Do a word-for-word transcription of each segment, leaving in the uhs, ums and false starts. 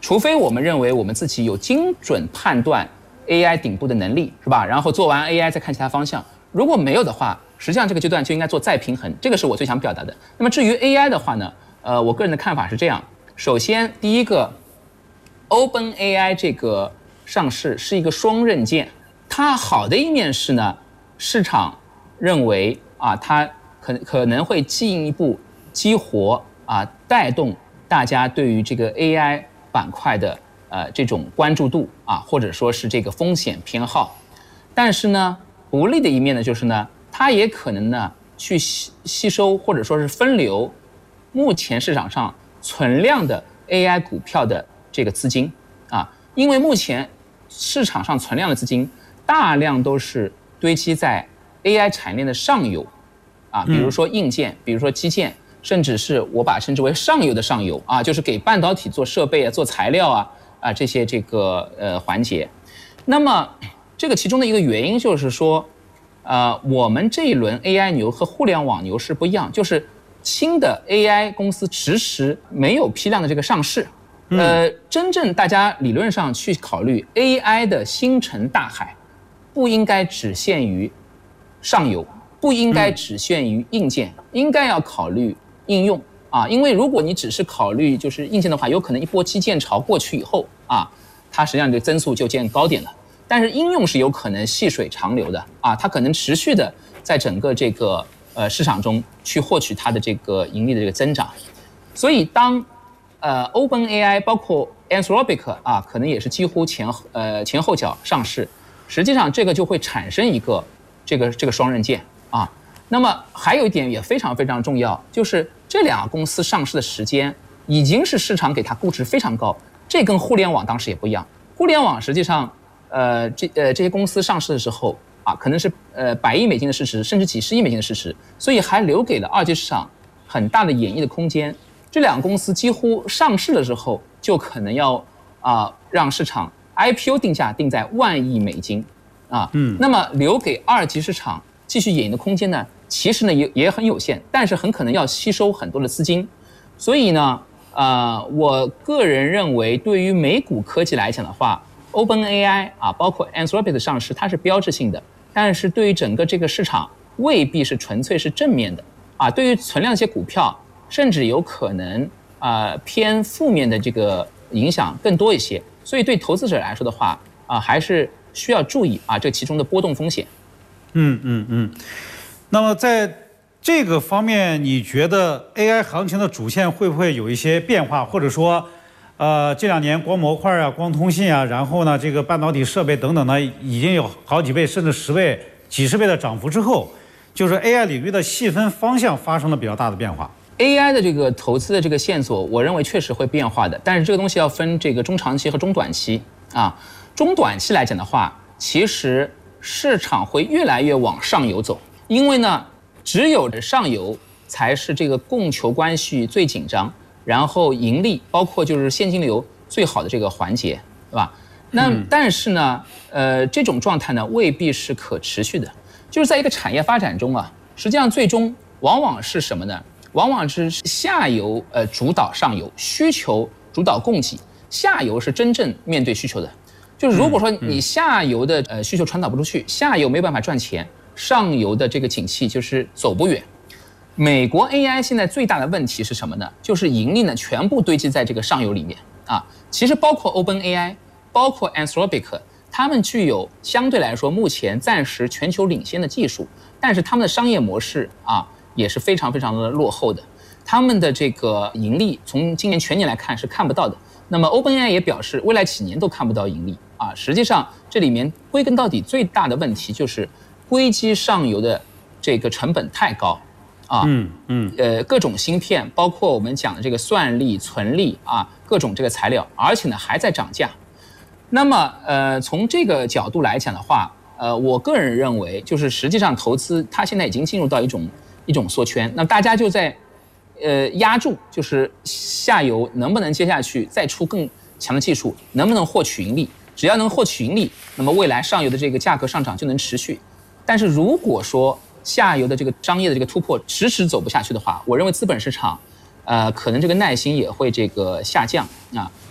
除非我们认为我们自己有精准判断 A I 顶部的能力，是吧？然后做完 A I 再看其他方向。如果没有的话，实际上这个阶段就应该做再平衡，这个是我最想表达的。那么至于 A I 的话呢，呃，我个人的看法是这样：首先，第一个 ，OpenAI 这个上市是一个双刃剑，它好的一面是呢，市场认为啊，它可可能会进一步激活啊，带动大家对于这个 A I 板块的呃这种关注度啊，或者说是这个风险偏好。但是呢，不利的一面呢，就是呢，它也可能呢去吸吸收或者说是分流目前市场上存量的 A I 股票的这个资金啊，因为目前市场上存量的资金大量都是堆积在 A I 产业链的上游啊，比如说硬件，比如说基建，甚至是我把它称之为上游的上游啊，就是给半导体做设备啊、做材料啊啊这些这个呃环节。那么这个其中的一个原因就是说，呃，我们这一轮 A I 牛和互联网牛是不一样，就是新的 A I 公司迟迟没有批量的这个上市。呃，真正大家理论上去考虑 A I 的星辰大海，不应该只限于上游，不应该只限于硬件，应该要考虑应用啊。因为如果你只是考虑就是硬件的话，有可能一波基建潮过去以后啊，它实际上这个增速就见高点了。但是应用是有可能细水长流的啊，它可能持续的在整个这个呃市场中去获取它的这个盈利的这个增长。所以当呃 OpenAI 包括 Anthropic 啊，可能也是几乎前呃前后脚上市，实际上这个就会产生一个这个这个双刃剑啊。那么还有一点也非常非常重要，就是这两个公司上市的时间已经是市场给它估值非常高，这跟互联网当时也不一样。互联网实际上呃这呃这些公司上市的时候啊，可能是呃百亿美金的市值，甚至几十亿美金的市值，所以还留给了二级市场很大的演绎的空间。这两个公司几乎上市的时候就可能要啊、呃、让市场 I P O 定价定在万亿美金啊，嗯，那么留给二级市场继续演绎的空间呢，其实呢也也很有限，但是很可能要吸收很多的资金。所以呢，呃，我个人认为，对于美股科技来讲的话 ，OpenAI 啊，包括 Anthropic 的上市，它是标志性的，但是对于整个这个市场未必是纯粹是正面的啊。对于存量一些股票，甚至有可能啊、呃、偏负面的这个影响更多一些。所以对投资者来说的话啊、呃，还是需要注意啊这其中的波动风险。 嗯嗯嗯。那么在这个方面，你觉得 A I 行情的主线会不会有一些变化？或者说，呃，这两年光模块啊、光通信啊，然后呢，这个半导体设备等等呢，已经有好几倍甚至十倍、几十倍的涨幅之后，就是 A I 领域的细分方向发生了比较大的变化。 A I 的这个投资的这个线索，我认为确实会变化的，但是这个东西要分这个中长期和中短期啊。中短期来讲的话，其实市场会越来越往上游走，因为呢，只有上游才是这个供求关系最紧张，然后盈利包括就是现金流最好的这个环节，对吧？那但是呢，呃，这种状态呢未必是可持续的，就是在一个产业发展中啊，实际上最终往往是什么呢？往往是下游呃主导上游，需求主导供给，下游是真正面对需求的。就是如果说你下游的呃需求传导不出去，下游没办法赚钱，上游的这个景气就是走不远。美国 A I 现在最大的问题是什么呢？就是盈利呢全部堆积在这个上游里面啊。其实包括 OpenAI， 包括 Anthropic， 他们具有相对来说目前暂时全球领先的技术，但是他们的商业模式啊也是非常非常的落后的。他们的这个盈利从今年全年来看是看不到的。那么 OpenAI 也表示未来几年都看不到盈利啊。实际上这里面归根到底最大的问题就是硅基上游的这个成本太高啊，嗯嗯，呃，各种芯片，包括我们讲的这个算力、存力啊，各种这个材料，而且呢还在涨价。那么呃，从这个角度来讲的话，呃，我个人认为就是实际上投资它现在已经进入到一种一种缩圈，那大家就在呃压住，就是下游能不能接下去再出更强的技术，能不能获取盈利？只要能获取盈利，那么未来上游的这个价格上涨就能持续。但是如果说下游的这个商业的这个突破迟迟走不下去的话，我认为资本市场，呃，可能这个耐心也会这个下降啊。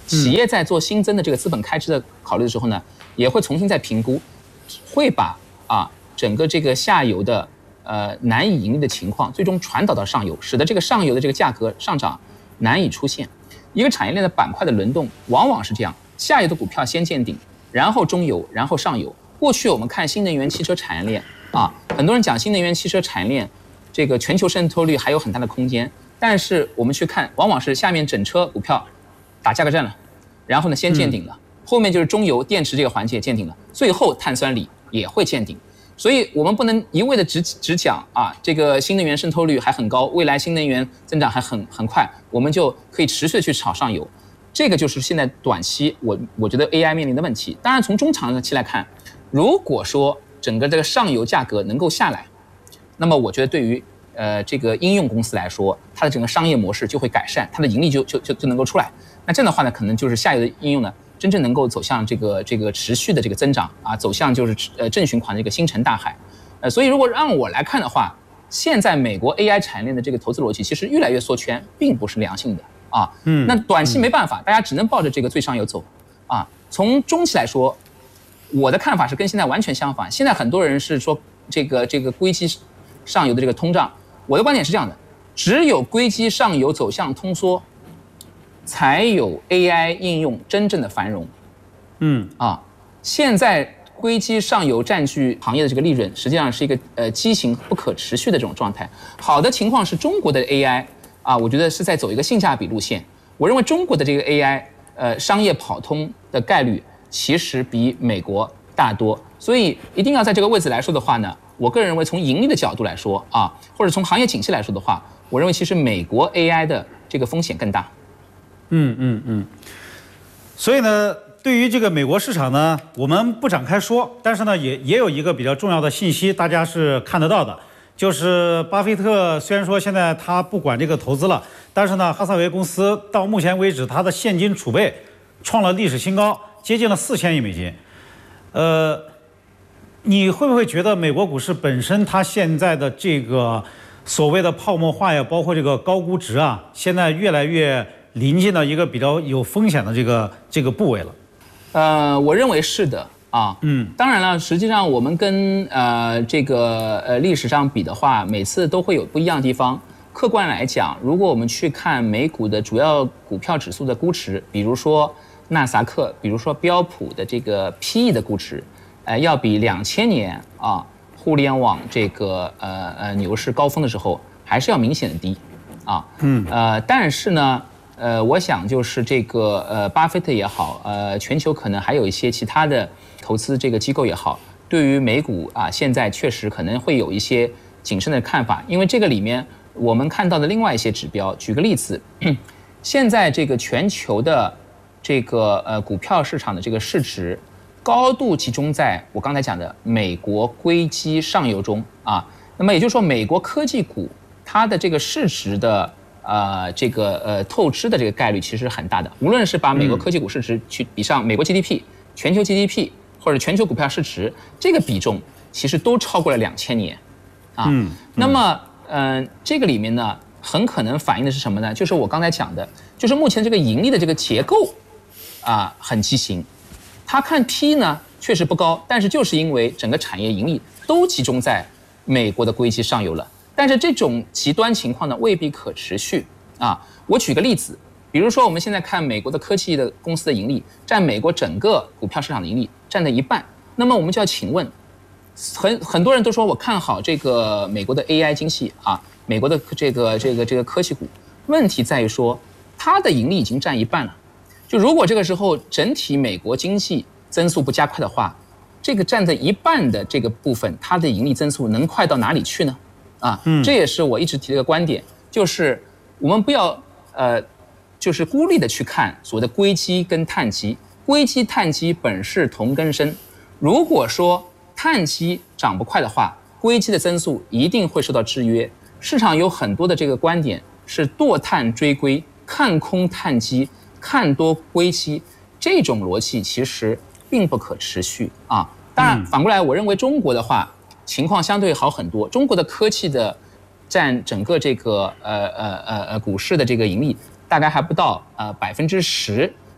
企业在做新增的这个资本开支的考虑的时候呢，也会重新再评估，会把啊整个这个下游的呃难以盈利的情况最终传导到上游，使得这个上游的这个价格上涨难以出现。一个产业链的板块的轮动往往是这样，下游的股票先见顶，然后中游，然后上游。过去我们看新能源汽车产业链啊，很多人讲新能源汽车产业链这个全球渗透率还有很大的空间，但是我们去看，往往是下面整车股票打价格战了，然后呢先见顶了，后面就是中游电池这个环节见顶了，最后碳酸锂也会见顶。所以我们不能一味的只只讲啊，这个新能源渗透率还很高，未来新能源增长还很很快，我们就可以持续的去炒上游。这个就是现在短期我我觉得 A I 面临的问题。当然从中长期来看，如果说整个这个上游价格能够下来，那么我觉得对于呃这个应用公司来说，它的整个商业模式就会改善，它的盈利就就就就能够出来。那这样的话呢，可能就是下游的应用呢，真正能够走向这个这个持续的这个增长啊，走向就是呃正循环的这个星辰大海。呃，所以如果让我来看的话，现在美国 A I 产业链的这个投资逻辑其实越来越缩圈，并不是良性的啊。嗯，那短期没办法，大家只能抱着这个最上游走啊。从中期来说，我的看法是跟现在完全相反。现在很多人是说这个这个硅基上游的这个通胀，我的观点是这样的：只有硅基上游走向通缩，才有 A I 应用真正的繁荣。嗯啊，现在硅基上游占据行业的这个利润，实际上是一个呃畸形不可持续的这种状态。好的情况是中国的 A I 啊，我觉得是在走一个性价比路线。我认为中国的这个 A I 呃商业跑通的概率其实比美国大多，所以一定要在这个位置来说的话呢，我个人认为从盈利的角度来说啊，或者从行业景气来说的话，我认为其实美国 A I 的这个风险更大。 嗯嗯嗯，所以呢，对于这个美国市场呢，我们不展开说，但是呢，也也有一个比较重要的信息，大家是看得到的，就是巴菲特虽然说现在他不管这个投资了，但是呢，哈萨韦公司到目前为止，它的现金储备创了历史新高，接近了四千亿美金。呃，你会不会觉得美国股市本身它现在的这个所谓的泡沫化呀，包括这个高估值啊，现在越来越临近了一个比较有风险的这个这个部位了？ 呃，我认为是的啊，嗯，当然了，实际上我们跟呃这个呃历史上比的话，每次都会有不一样的地方。客观来讲，如果我们去看美股的主要股票指数的估值，比如说纳斯达克，比如说标普的这个 P E 的估值，呃，要比两千年啊互联网这个呃呃牛市高峰的时候还是要明显的低，啊，嗯，呃，但是呢。呃，我想就是这个呃，巴菲特也好，呃，全球可能还有一些其他的投资这个机构也好，对于美股啊，现在确实可能会有一些谨慎的看法，因为这个里面我们看到的另外一些指标，举个例子，现在这个全球的这个呃股票市场的这个市值高度集中在我刚才讲的美国硅基上游中啊，那么也就是说，美国科技股它的这个市值的。呃，这个呃透支的这个概率其实很大的。无论是把美国科技股市值去比上美国 G D P、全球 G D P 或者全球股票市值，这个比重其实都超过了两千年，啊，嗯嗯、那么嗯、呃，这个里面呢，很可能反映的是什么呢？就是我刚才讲的，就是目前这个盈利的这个结构啊很畸形。它看 P 呢确实不高，但是就是因为整个产业盈利都集中在美国的硅基上游了。但是这种极端情况呢，未必可持续啊。我举个例子，比如说我们现在看美国的科技的公司的盈利，占美国整个股票市场的盈利占了一半。那么我们就要请问，很很多人都说我看好这个美国的 A I 经济啊，美国的这个这个这个科技股。问题在于说，它的盈利已经占一半了。就如果这个时候整体美国经济增速不加快的话，这个占的一半的这个部分，它的盈利增速能快到哪里去呢？啊，这也是我一直提的一个观点，就是我们不要呃，就是孤立的去看所谓的硅基跟碳基，硅基碳基本是同根生。如果说碳基涨不快的话，硅基的增速一定会受到制约。市场有很多的这个观点是堕碳追硅，看空碳基，看多硅基，这种逻辑其实并不可持续啊。当然，反过来，我认为中国的话。情况相对好很多，中国的科技的占整个这个呃呃呃呃股市的这个盈利大概还不到呃百分之十，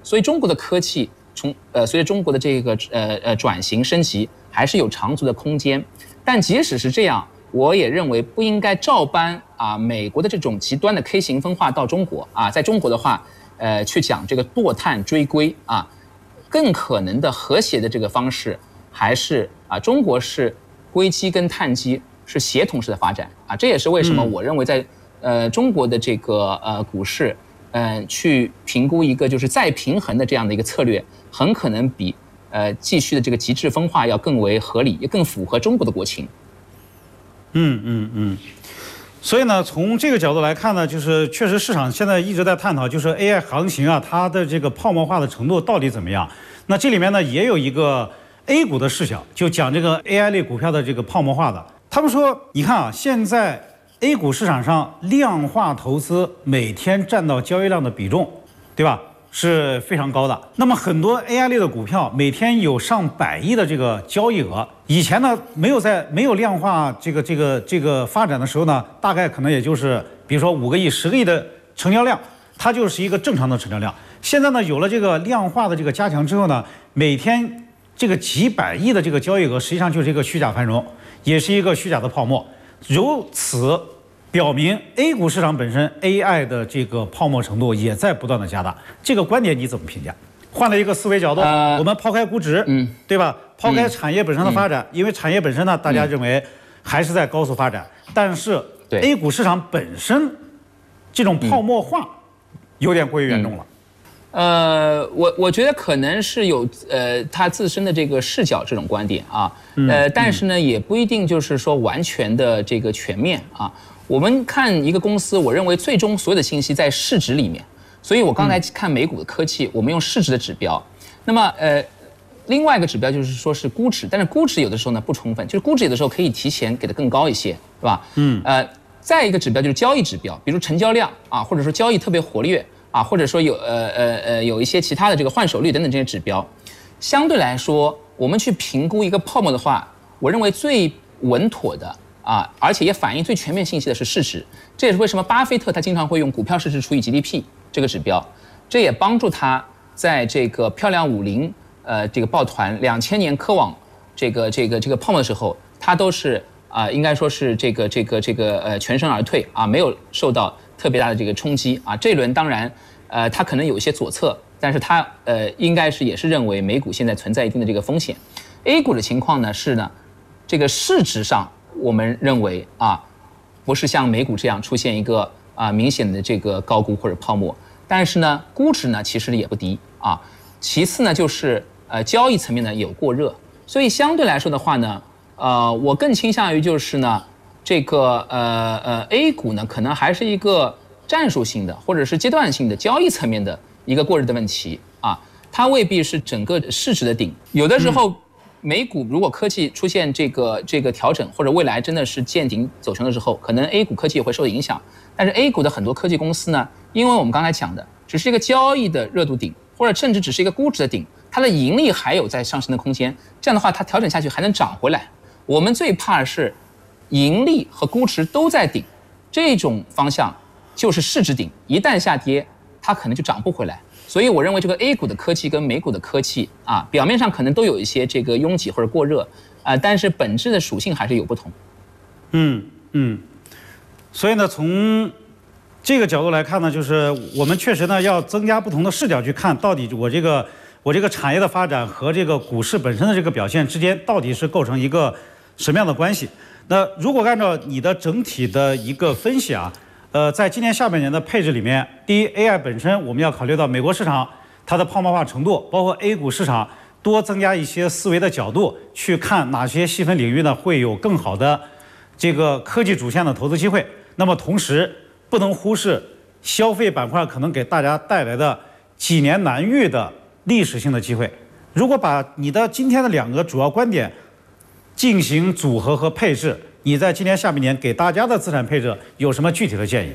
所以中国的科技从呃随着中国的这个呃呃转型升级，还是有长足的空间。但即使是这样，我也认为不应该照搬啊美国的这种极端的 K 型分化到中国啊，在中国的话，呃去讲这个堕碳追归啊，更可能的和谐的这个方式还是啊中国是硅基跟碳基是协同式的发展啊，这也是为什么我认为在呃中国的这个呃股市，呃去评估一个就是再平衡的这样的一个策略，很可能比呃继续的这个极致分化要更为合理，也更符合中国的国情。 嗯嗯嗯。所以呢，从这个角度来看呢，就是确实市场现在一直在探讨，就是 A I 行情啊，它的这个泡沫化的程度到底怎么样？那这里面呢，也有一个 A 股的视角，就讲这个 A I 类股票的这个泡沫化的。他们说，你看啊，现在 A 股市场上量化投资每天占到交易量的比重，对吧？是非常高的。那么很多 A I 类的股票每天有上百亿的这个交易额。以前呢，没有在没有量化这个这个这个发展的时候呢，大概可能也就是比如说五个亿、十个亿的成交量，它就是一个正常的成交量。现在呢，有了这个量化的这个加强之后呢，每天这个几百亿的这个交易额，实际上就是一个虚假繁荣，也是一个虚假的泡沫。由此表明 A 股市场本身 A I 的这个泡沫程度也在不断的加大。这个观点你怎么评价？换了一个思维角度，呃、我们抛开估值，嗯，对吧？抛开产业本身的发展，嗯、因为产业本身呢，大家认为还是在高速发展，嗯、但是 A 股市场本身这种泡沫化有点过于严重了。 嗯、呃，我我觉得可能是有呃它自身的这个视角这种观点啊，呃，但是呢，也不一定就是说完全的这个全面啊。我们看一个公司，我认为最终所有的信息在市值里面，所以我刚才看美股的科技，我们用市值的指标。那么呃，另外一个指标就是说是估值，但是估值有的时候呢不充分，就是估值有的时候可以提前给的更高一些，是吧？嗯。呃，再一个指标就是交易指标，比如成交量啊，或者说交易特别活跃啊，或者说有呃呃呃有一些其他的这个换手率等等这些指标，相对来说，我们去评估一个泡沫的话，我认为最稳妥的。啊，而且也反映最全面信息的是市值，这也是为什么巴菲特他经常会用股票市值除以 G D P 这个指标，这也帮助他在这个漂亮五零呃这个抱团两千年科网这个这个这个泡沫的时候，他都是啊、呃、应该说是这个这个这个呃全身而退啊，没有受到特别大的这个冲击啊。这一轮当然呃他可能有一些左侧，但是他呃应该是也是认为美股现在存在一定的这个风险。A 股的情况呢是呢，这个市值上。我们认为啊，不是像美股这样出现一个啊明显的这个高估或者泡沫，但是呢，估值呢其实也不低啊。其次呢，就是呃交易层面呢有过热，所以相对来说的话呢，呃，我更倾向于就是呢，这个呃呃 A 股呢可能还是一个战术性的或者是阶段性的交易层面的一个过热的问题啊，它未必是整个市值的顶，有的时候。美股如果科技出现这个这个调整，或者未来真的是见顶走强的时候，可能 A 股科技也会受影响。但是 A 股的很多科技公司呢，因为我们刚才讲的只是一个交易的热度顶，或者甚至只是一个估值的顶，它的盈利还有在上升的空间。这样的话，它调整下去还能涨回来。我们最怕的是盈利和估值都在顶，这种方向就是市值顶，一旦下跌，它可能就涨不回来。所以我认为这个 A 股的科技跟美股的科技啊，表面上可能都有一些这个拥挤或者过热啊、呃，但是本质的属性还是有不同。 嗯嗯，所以呢，从这个角度来看呢，就是我们确实呢要增加不同的视角去看，到底我这个我这个产业的发展和这个股市本身的这个表现之间到底是构成一个什么样的关系？那如果按照你的整体的一个分析啊。呃，在今年下半年的配置里面，第一 ，A I 本身我们要考虑到美国市场它的泡沫化程度，包括 A 股市场多增加一些思维的角度，去看哪些细分领域呢会有更好的这个科技主线的投资机会。那么同时不能忽视消费板块可能给大家带来的几年难遇的历史性的机会。如果把你的今天的两个主要观点进行组合和配置。你在今年下半年给大家的资产配置有什么具体的建议？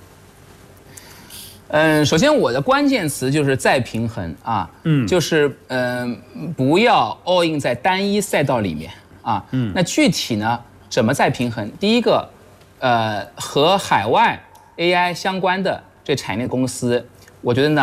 嗯，首先我的关键词就是再平衡啊，嗯，就是嗯、呃，不要 all in 在单一赛道里面啊，嗯，那具体呢怎么再平衡？第一个，呃，和海外 A I 相关的这产业链公司，我觉得呢，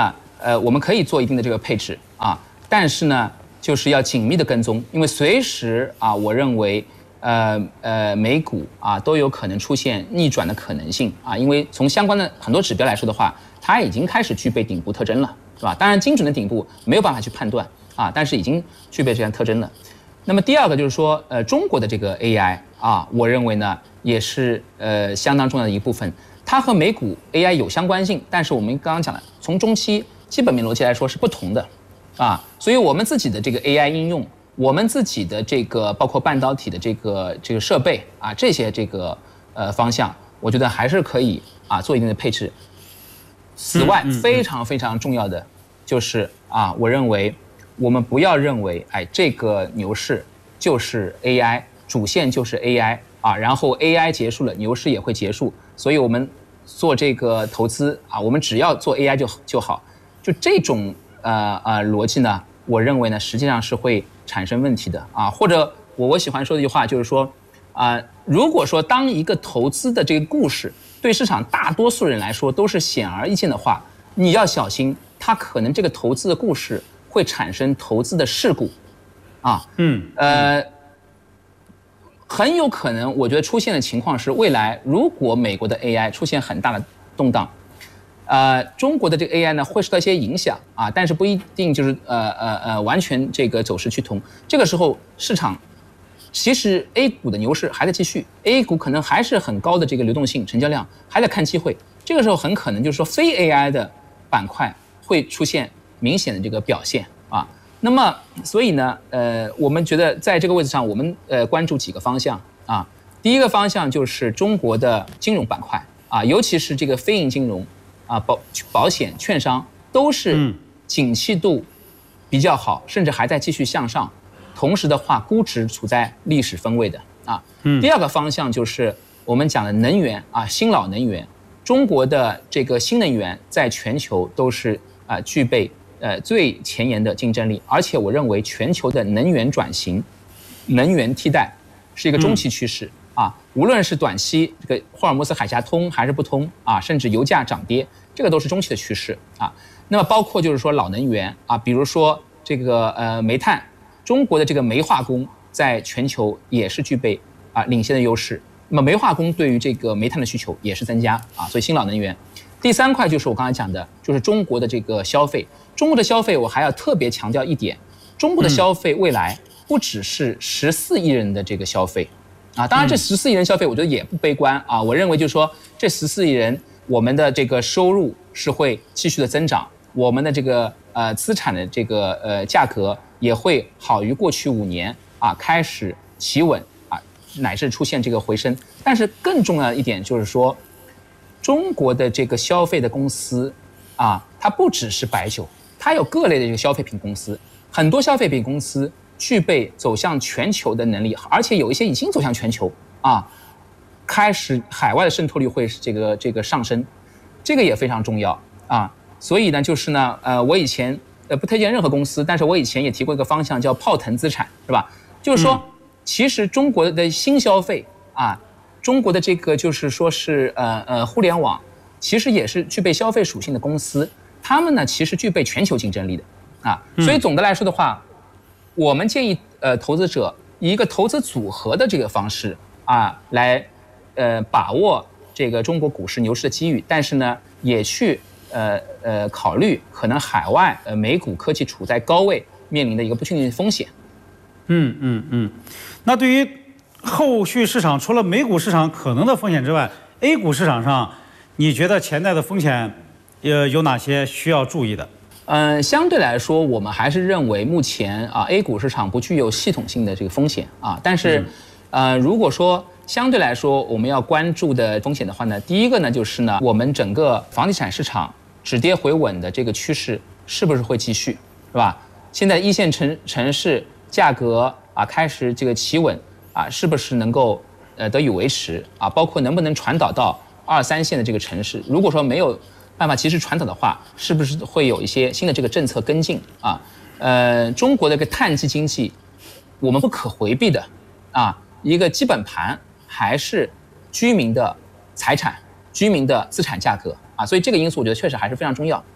呃，我们可以做一定的这个配置啊，但是呢，就是要紧密的跟踪，因为随时啊，我认为。呃呃，美股啊都有可能出现逆转的可能性啊，因为从相关的很多指标来说的话，它已经开始具备顶部特征了，是吧？当然，精准的顶部没有办法去判断啊，但是已经具备这样特征了。那么第二个就是说，呃，中国的这个 A I 啊，我认为呢也是呃相当重要的一部分，它和美股 A I 有相关性，但是我们刚刚讲了，从中期基本面逻辑来说是不同的啊，所以我们自己的这个 A I 应用。我们自己的这个包括半导体的这个这个设备啊，这些这个呃方向，我觉得还是可以啊做一定的配置。此外，非常非常重要的就是啊，我认为我们不要认为哎这个牛市就是 A I 主线就是 A I 啊，然后 A I 结束了，牛市也会结束，所以我们做这个投资啊，我们只要做 A I 就就好，就这种呃呃逻辑呢，我认为呢实际上是会产生问题的啊，或者我我喜欢说的一句话就是说，啊、呃，如果说当一个投资的这个故事对市场大多数人来说都是显而易见的话，你要小心，它可能这个投资的故事会产生投资的事故，啊，嗯，呃，很有可能，我觉得出现的情况是，未来如果美国的 A I 出现很大的动荡。呃，中国的这个 A I 呢会受到一些影响啊，但是不一定就是呃呃呃完全这个走势趋同。这个时候市场其实 A 股的牛市还在继续 ，A 股可能还是很高的这个流动性、成交量，还在看机会。这个时候很可能就是说非 A I 的板块会出现明显的这个表现啊。那么所以呢，呃，我们觉得在这个位置上，我们呃关注几个方向啊。第一个方向就是中国的金融板块啊，尤其是这个非银金融。啊，保保险、券商都是景气度比较好，甚至还在继续向上。同时的话，估值处在历史分位的啊。第二个方向就是我们讲的能源啊，新老能源。中国的这个新能源在全球都是啊具备呃最前沿的竞争力，而且我认为全球的能源转型、能源替代是一个中期趋势。啊，无论是短期这个霍尔木兹海峡通还是不通啊，甚至油价涨跌，这个都是中期的趋势啊。那么包括就是说老能源啊，比如说这个呃煤炭，中国的这个煤化工在全球也是具备啊领先的优势。那么煤化工对于这个煤炭的需求也是增加啊，所以新老能源。第三块就是我刚才讲的，就是中国的这个消费。中国的消费我还要特别强调一点，中国的消费未来不只是十四亿人的这个消费。啊，当然，这十四亿人消费，我觉得也不悲观啊。我认为就是说，这十四亿人，我们的这个收入是会继续的增长，我们的这个呃资产的这个呃价格也会好于过去五年啊，开始企稳啊，乃至出现这个回升。但是更重要的一点就是说，中国的这个消费的公司啊，它不只是白酒，它有各类的这个消费品公司，很多消费品公司。具备走向全球的能力，而且有一些已经走向全球啊，开始海外的渗透率会这个这个上升，这个也非常重要啊。所以呢，就是呢，呃，我以前呃不推荐任何公司，但是我以前也提过一个方向叫泡腾资产，是吧？就是说，其实中国的新消费啊，中国的这个就是说是呃呃互联网，其实也是具备消费属性的公司，他们呢其实具备全球竞争力的啊。所以总的来说的话。我们建议呃投资者以一个投资组合的这个方式啊来呃把握这个中国股市牛市的机遇，但是呢也去呃呃考虑可能海外呃美股科技处在高位面临的一个不确定的风险。 嗯嗯嗯，那对于后续市场除了美股市场可能的风险之外 ，A 股市场上你觉得潜在的风险呃有哪些需要注意的？ 嗯、呃，相对来说，我们还是认为目前啊 A 股市场不具有系统性的这个风险啊。但是，嗯、呃，如果说相对来说我们要关注的风险的话呢，第一个呢就是呢，我们整个房地产市场止跌回稳的这个趋势是不是会继续，是吧？现在一线城城市价格啊开始这个企稳啊，是不是能够呃得以维持啊？包括能不能传导到二三线的这个城市？如果说没有办法及时传导的话，是不是会有一些新的这个政策跟进啊？呃，中国的这个碳基经济，我们不可回避的啊，一个基本盘还是居民的财产、居民的资产价格啊，所以这个因素我觉得确实还是非常重要。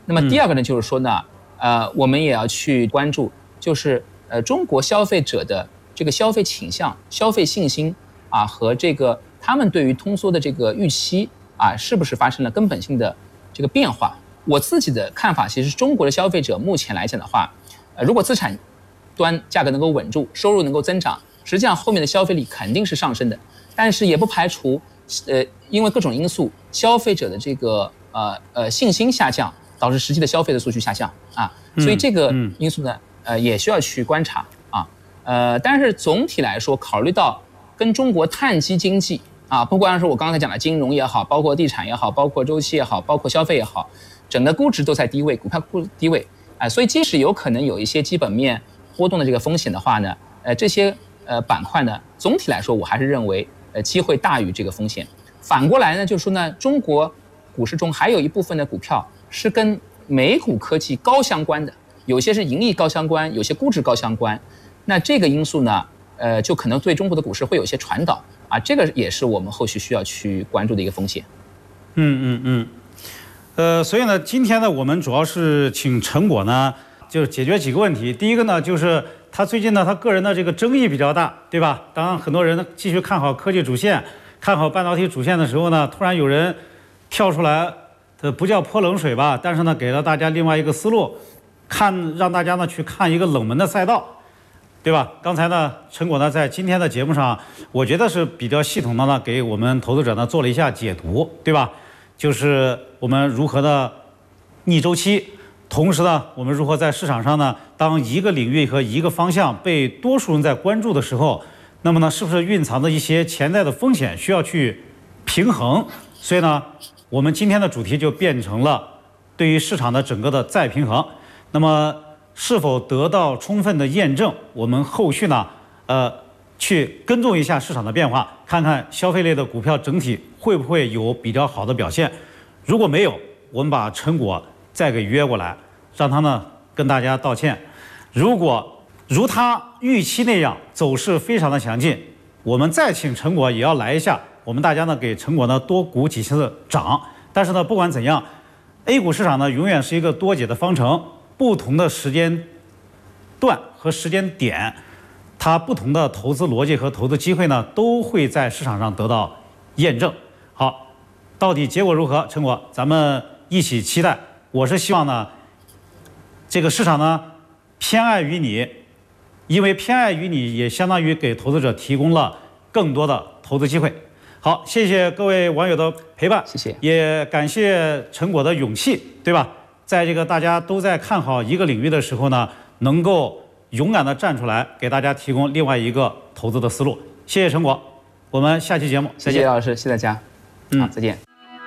那么第二个呢，就是说呢，呃，我们也要去关注，就是呃中国消费者的这个消费倾向、消费信心啊和这个他们对于通缩的这个预期啊，是不是发生了根本性的这个变化？我自己的看法，其实中国的消费者目前来讲的话，呃，如果资产端价格能够稳住，收入能够增长，实际上后面的消费力肯定是上升的。但是也不排除，呃，因为各种因素，消费者的这个呃呃信心下降，导致实际的消费的数据下降啊。所以这个因素呢，呃，也需要去观察啊。呃，但是总体来说，考虑到跟中国碳基经济啊，不管是我刚才讲的金融也好，包括地产也好，包括周期也好，包括消费也好，整个估值都在低位，股票估值低位啊，所以即使有可能有一些基本面波动的这个风险的话呢，呃，这些呃板块呢，总体来说我还是认为呃机会大于这个风险。反过来呢，就是说呢，中国股市中还有一部分的股票是跟美股科技高相关的，有些是盈利高相关，有些估值高相关。那这个因素呢，呃，就可能对中国的股市会有一些传导啊，这个也是我们后续需要去关注的一个风险。 嗯嗯嗯。呃，所以呢，今天呢，我们主要是请陈果呢，就是解决几个问题。第一个呢，就是他最近呢，他个人的这个争议比较大，对吧？当很多人继续看好科技主线、看好半导体主线的时候呢，突然有人跳出来，呃，不叫泼冷水吧，但是呢，给了大家另外一个思路，看让大家呢去看一个冷门的赛道，对吧？刚才呢，陈果呢在今天的节目上，我觉得是比较系统的呢，给我们投资者呢做了一下解读，对吧？就是我们如何的逆周期，同时呢，我们如何在市场上呢，当一个领域和一个方向被多数人在关注的时候，那么呢，是不是蕴藏的一些潜在的风险需要去平衡？所以呢，我们今天的主题就变成了对于市场的整个的再平衡。那么是否得到充分的验证？我们后续呢，呃，去跟踪一下市场的变化，看看消费类的股票整体会不会有比较好的表现。如果没有，我们把陈果再给约过来，让他呢跟大家道歉。如果如他预期那样走势非常的强劲，我们再请陈果也要来一下，我们大家呢给陈果呢多鼓几次掌。但是呢，不管怎样 ，A 股市场呢永远是一个多解的方程，不同的时间段和时间点，它不同的投资逻辑和投资机会呢都会在市场上得到验证。好，到底结果如何？陈果，咱们一起期待。我是希望呢，这个市场呢偏爱于你，因为偏爱于你也相当于给投资者提供了更多的投资机会。好，谢谢各位网友的陪伴， 谢谢， 也感谢陈果的勇气，对吧？在这个大家都在看好一个领域的时候呢，能够勇敢地站出来，给大家提供另外一个投资的思路。谢谢陈果，我们下期节目谢谢老师，谢谢大家，嗯，好，再见。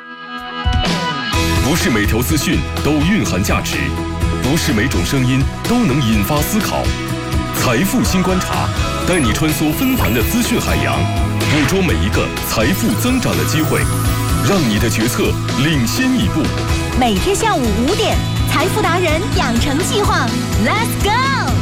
不是每条资讯都蕴含价值，不是每种声音都能引发思考。财富新观察，带你穿梭纷繁的资讯海洋，捕捉每一个财富增长的机会，让你的决策领先一步。 每天下午五点，财富达人养成计划 ，Let's go！